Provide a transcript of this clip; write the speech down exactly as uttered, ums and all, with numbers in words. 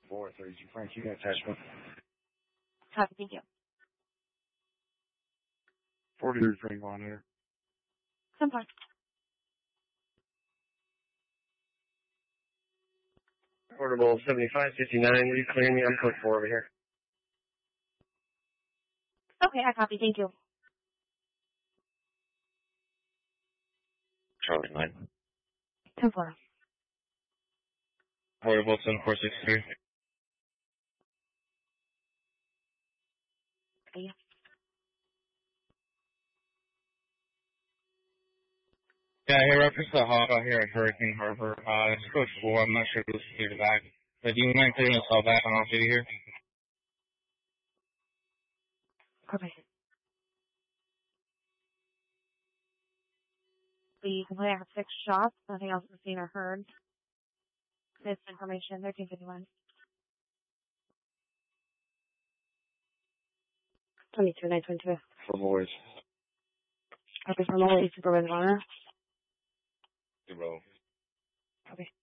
four thirty-two Frank, you got attachment. Copy, thank you. forty-three Frank monitor. Some part. Portable seventy-five fifty-nine, will you clear me? I'm code four over here. Okay, I copy, thank you. Charlie nine. ten four. Portable seven four six three. Okay. Yeah, hey, reference to Hawk out here at Hurricane Harbor. Uh, it's code four. I'm not sure if this is here back. But do you mind clearing us all back on off duty here? Perfect. We completely have six shots. Nothing else was seen or heard. This information, thirteen fifty-one. twenty-two nine twenty-two. For boys. Copy from all supervisor honor. Zero. Copy.